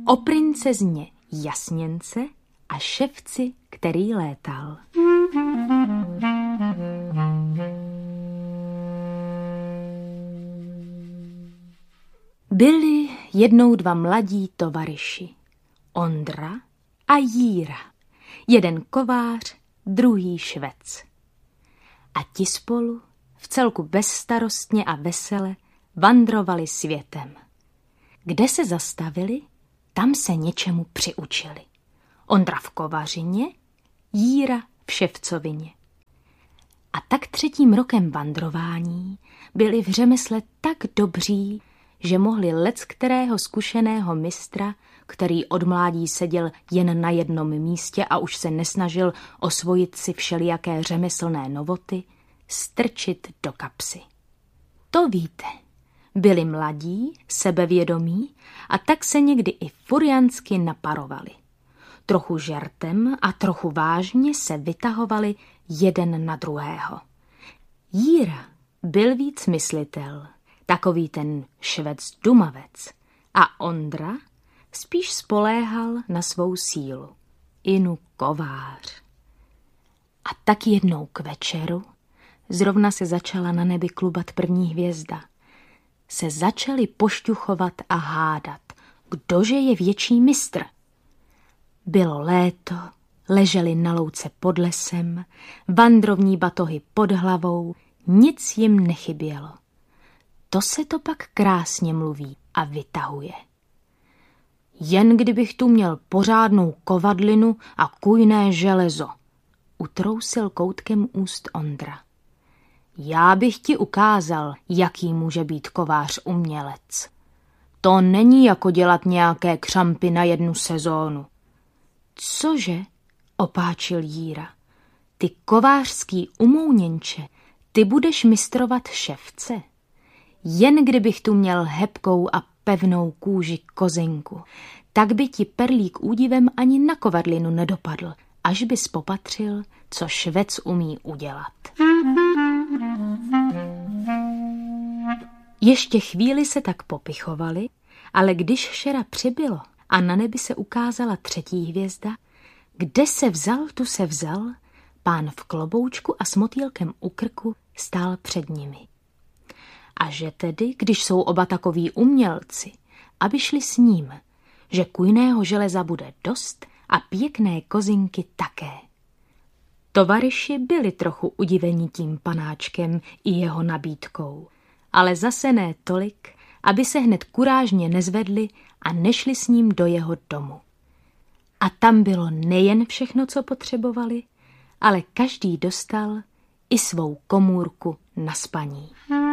o princezně Jasněnce a ševci, který létal. Byli jednou dva mladí tovaryši, Ondra a Jíra, jeden kovář, druhý švec. A ti spolu vcelku bezstarostně a vesele vandrovali světem. Kde se zastavili, tam se něčemu přiučili. Ondra v kovařině, Jíra v ševcovině. A tak 3. rokem vandrování byli v řemesle tak dobří, že mohli leckterého zkušeného mistra, který od mládí seděl jen na jednom místě a už se nesnažil osvojit si všelijaké řemeslné novoty, strčit do kapsy. To víte, byli mladí, sebevědomí a tak se někdy i furiansky naparovali. Trochu žertem a trochu vážně se vytahovali jeden na druhého. Jíra byl víc myslitel, takový ten švec dumavec, a Ondra spíš spoléhal na svou sílu, inu kovář. A tak jednou k večeru, zrovna se začala na nebi klubat první hvězda, se začali pošťuchovat a hádat, kdože je větší mistr. Bylo léto, leželi na louce pod lesem, vandrovní batohy pod hlavou, nic jim nechybělo. To se to pak krásně mluví a vytahuje. Jen kdybych tu měl pořádnou kovadlinu a kujné železo, utrousil koutkem úst Ondra. Já bych ti ukázal, jaký může být kovář umělec. To není jako dělat nějaké křampy na jednu sezónu. Cože? Opáčil Jíra. Ty kovářský umouněnče, ty budeš mistrovat ševce. Jen kdybych tu měl hebkou a pevnou kůži kozinku, tak by ti perlík údivem ani na kovadlinu nedopadl, až bys popatřil, co švec umí udělat. Ještě chvíli se tak popichovali, ale když šera přibylo a na nebi se ukázala 3. hvězda, kde se vzal, tu se vzal, pán v kloboučku a s motýlkem u krku stál před nimi. A že tedy, když jsou oba takoví umělci, aby šli s ním, že kujného železa bude dost a pěkné kozinky také. Tovaryši byli trochu udiveni tím panáčkem i jeho nabídkou, ale zase ne tolik, aby se hned kurážně nezvedli a nešli s ním do jeho domu. A tam bylo nejen všechno, co potřebovali, ale každý dostal i svou komůrku na spaní.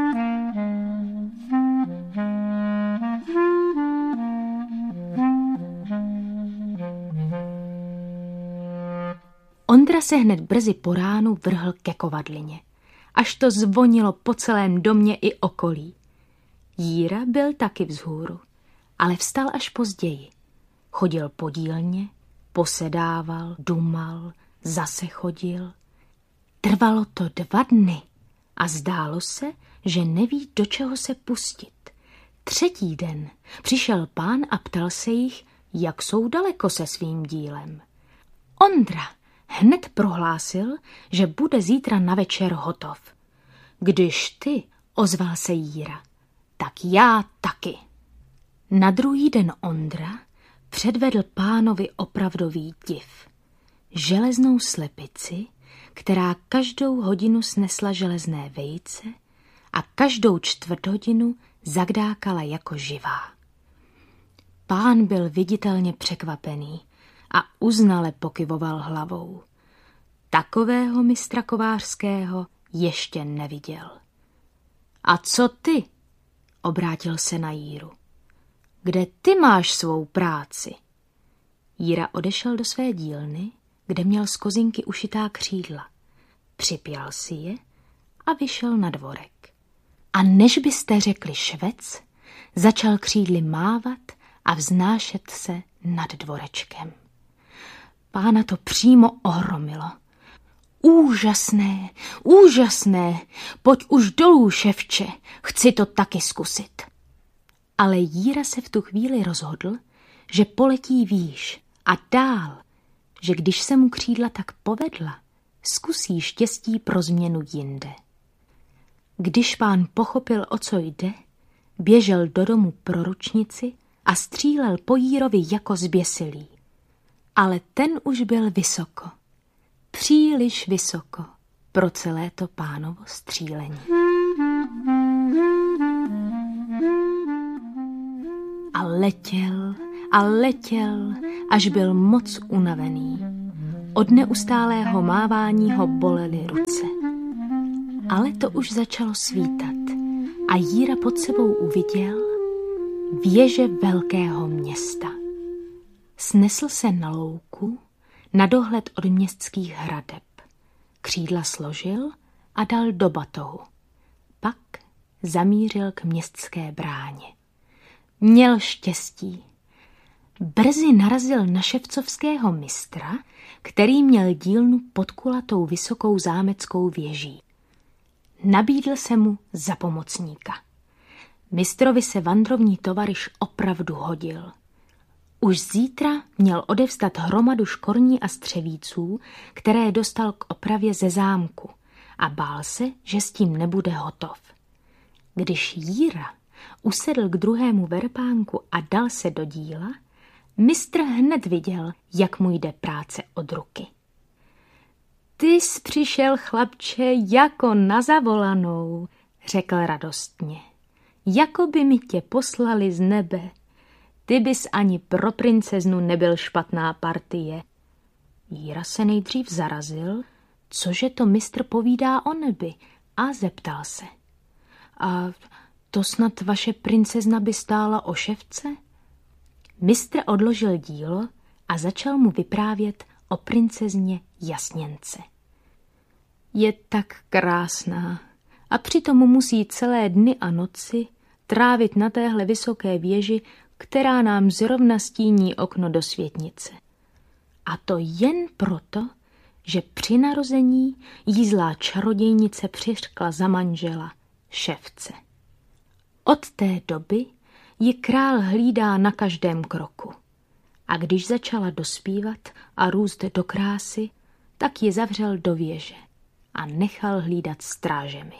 Ondra se hned brzy po ránu vrhl ke kovadlině, až to zvonilo po celém domě i okolí. Jíra byl taky vzhůru, ale vstal až později. Chodil po dílně, posedával, dumal, zase chodil. Trvalo to 2 dny a zdálo se, že neví, do čeho se pustit. 3. den přišel pán a ptal se jich, jak jsou daleko se svým dílem. Ondra hned prohlásil, že bude zítra na večer hotov. Když ty, ozval se Jíra, tak já taky. Na druhý den Ondra předvedl pánovi opravdový div. Železnou slepici, která každou hodinu snesla železné vejce a každou 1/4 hodinu zagdákala jako živá. Pán byl viditelně překvapený a uznale pokyvoval hlavou. Takového mistra kovářského ještě neviděl. A co ty? Obrátil se na Jíru. Kde ty máš svou práci? Jíra odešel do své dílny, kde měl z kozinky ušitá křídla. Připjal si je a vyšel na dvorek. A než byste řekli švec, začal křídly mávat a vznášet se nad dvorečkem. Pána to přímo ohromilo. Úžasné, úžasné, pojď už dolů, ševče, chci to taky zkusit. Ale Jíra se v tu chvíli rozhodl, že poletí výš a dál, že když se mu křídla tak povedla, zkusí štěstí pro změnu jinde. Když pán pochopil, o co jde, běžel do domu pro ručnici a střílel po Jírovi jako zběsilý. Ale ten už byl vysoko, příliš vysoko pro celé to pánovo střílení. A letěl, až byl moc unavený. Od neustálého mávání ho bolely ruce. Ale to už začalo svítat a Jíra pod sebou uviděl věže velkého města. Snesl se na louku na dohled od městských hradeb. Křídla složil a dal do batohu. Pak zamířil k městské bráně. Měl štěstí. Brzy narazil na ševcovského mistra, který měl dílnu pod kulatou vysokou zámeckou věží. Nabídl se mu za pomocníka. Mistrovi se vandrovní tovaryš opravdu hodil. Už zítra měl odevzdat hromadu škorní a střevíců, které dostal k opravě ze zámku, a bál se, že s tím nebude hotov. Když Jíra usedl k druhému verpánku a dal se do díla, mistr hned viděl, jak mu jde práce od ruky. Ty jsi přišel, chlapče, jako na zavolanou, řekl radostně. Jako by mi tě poslali z nebe. Ty bys ani pro princeznu nebyl špatná partie. Jíra se nejdřív zarazil, cože to mistr povídá o nebi, a zeptal se. A to snad vaše princezna by stála o ševce? Mistr odložil dílo a začal mu vyprávět o princezně Jasněnce. Je tak krásná a přitom musí celé dny a noci trávit na téhle vysoké věži, která nám zrovna stíní okno do světnice. A to jen proto, že při narození jí zlá čarodějnice přiřkla za manžela ševce. Od té doby ji král hlídá na každém kroku. A když začala dospívat a růst do krásy, tak ji zavřel do věže a nechal hlídat strážemi.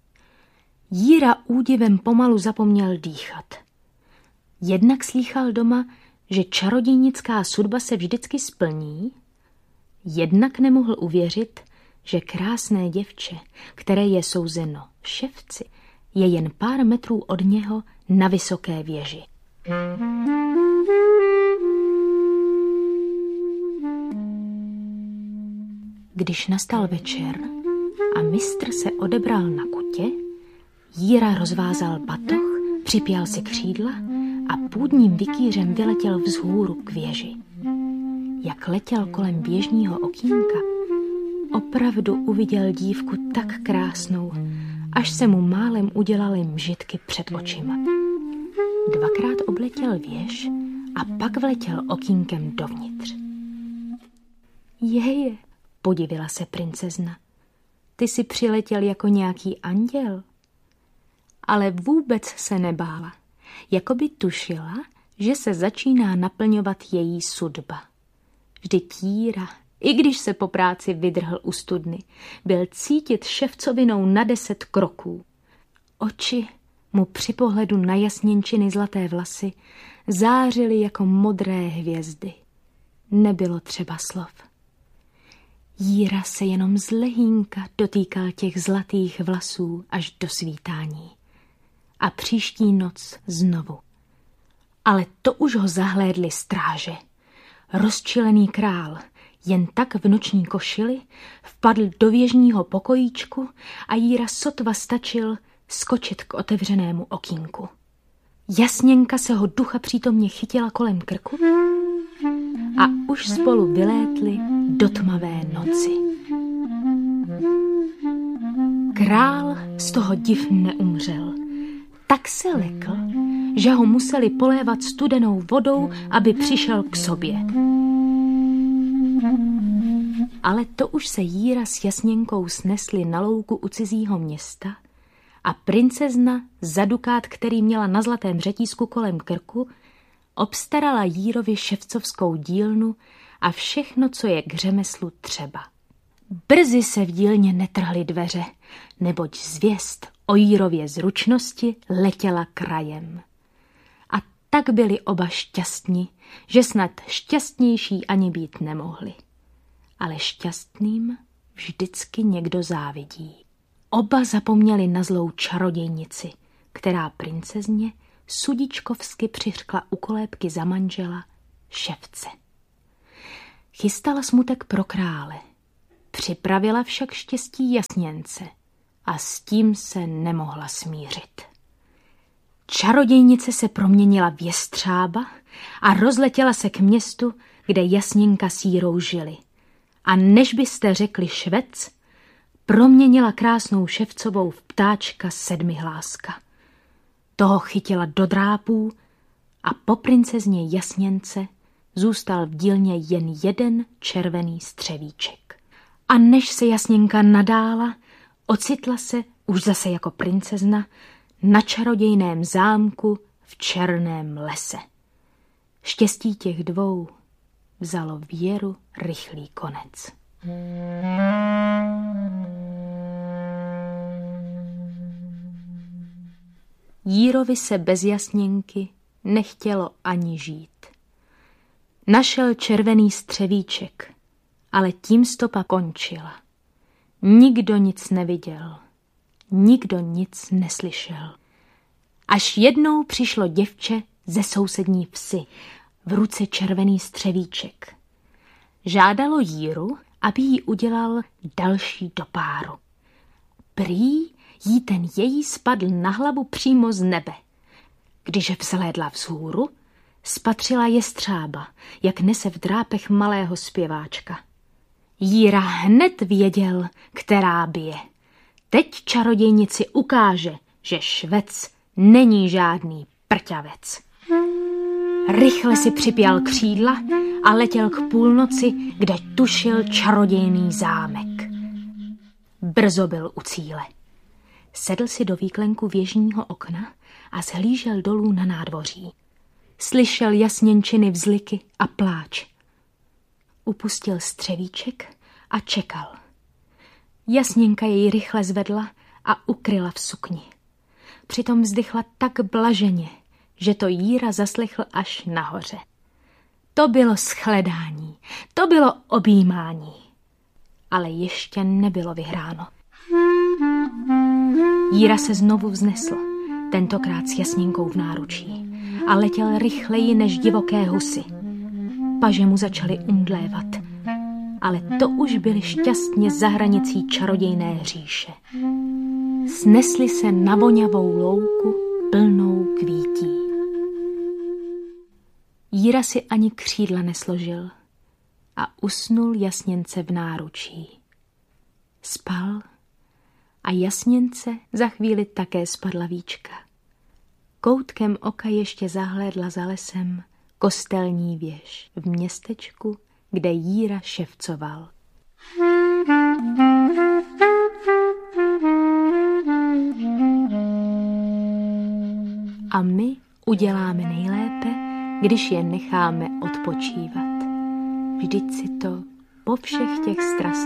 Jíra údivem pomalu zapomněl dýchat. Jednak slýchal doma, že čarodějnická sudba se vždycky splní, jednak nemohl uvěřit, že krásné děvče, které je souzeno ševci, je jen pár metrů od něho na vysoké věži. Když nastal večer a mistr se odebral na kutě, Jíra rozvázal batoh, připěl si křídla a půdním vikýřem vyletěl vzhůru k věži. Jak letěl kolem běžního okýnka, opravdu uviděl dívku tak krásnou, až se mu málem udělaly mžitky před očima. Dvakrát obletěl věž a pak vletěl okýnkem dovnitř. Jeje, podivila se princezna, ty jsi přiletěl jako nějaký anděl. Ale vůbec se nebála, jako by tušila, že se začíná naplňovat její sudba. Vždyť Jíra, i když se po práci vydrhl u studny, byl cítit ševcovinou na 10 kroků. Oči mu při pohledu na Jasněnčiny zlaté vlasy zářily jako modré hvězdy. Nebylo třeba slov. Jíra se jenom z lehínka dotýkal těch zlatých vlasů až do svítání. A příští noc znovu. Ale to už ho zahlédly stráže. Rozčilený král jen tak v noční košili vpadl do věžního pokojíčku a Jíra sotva stačil skočit k otevřenému okýnku. Jasněnka se ho ducha přítomně chytila kolem krku a už spolu vylétli do tmavé noci. Král z toho div neumřel. Tak se lekl, že ho museli polévat studenou vodou, aby přišel k sobě. Ale to už se Jíra s Jasněnkou snesli na louku u cizího města a princezna za dukát, který měla na zlatém řetízku kolem krku, obstarala Jírovi ševcovskou dílnu a všechno, co je k řemeslu třeba. Brzy se v dílně netrhly dveře, neboť zvěst o Jírově zručnosti letěla krajem. A tak byli oba šťastní, že snad šťastnější ani být nemohli. Ale šťastným vždycky někdo závidí. Oba zapomněli na zlou čarodějnici, která princezně sudičkovsky přiřkla u kolébky za manžela ševce. Chystala smutek pro krále, připravila však štěstí jasněnce a s tím se nemohla smířit. Čarodějnice se proměnila v jestřába a rozletěla se k městu, kde Jasněnka s Jírou žili. A než byste řekli švec, proměnila krásnou ševcovou v ptáčka sedmihláska. Toho chytila do drápů a po princezně Jasněnce zůstal v dílně jen jeden červený střevíček. A než se Jasněnka nadála, ocitla se už zase jako princezna na čarodějném zámku v černém lese. Štěstí těch dvou vzalo věru rychlý konec. Jírovi se bez Jasněnky nechtělo ani žít. Našel červený střevíček, ale tím stopa končila. Nikdo nic neviděl, nikdo nic neslyšel. Až jednou přišlo děvče ze sousední vsi, v ruce červený střevíček. Žádalo Jíru, aby jí udělal další do páru. Prý jí ten její spadl na hlavu přímo z nebe. Když vzhlédla vzhůru, spatřila jestřába, jak nese v drápech malého zpěváčka. Jíra hned věděl, která bije. Teď čarodějnici ukáže, že švec není žádný prťavec. Rychle si připjal křídla a letěl k půlnoci, kde tušil čarodějný zámek. Brzo byl u cíle. Sedl si do výklenku věžního okna a zhlížel dolů na nádvoří. Slyšel Jasněnčiny vzliky a pláč. Upustil střevíček a čekal. Jasněnka jej rychle zvedla a ukryla v sukni. Přitom vzdychla tak blaženě, že to Jíra zaslechl až nahoře. To bylo shledání, to bylo objímání. Ale ještě nebylo vyhráno. Jíra se znovu vznesl, tentokrát s Jasněnkou v náručí, a letěl rychleji než divoké husy. Paže mu začaly umdlévat, ale to už byly šťastně za hranicí čarodějné říše. Snesli se na vonavou louku plnou kvítí. Jíra si ani křídla nesložil a usnul Jasněnce v náručí. Spal a Jasněnce za chvíli také spadla víčka. Koutkem oka ještě zahlédla za lesem kostelní věž v městečku, kde Jíra ševcoval. A my uděláme nejlépe, když je necháme odpočívat. Vždyť si to po všech těch strastech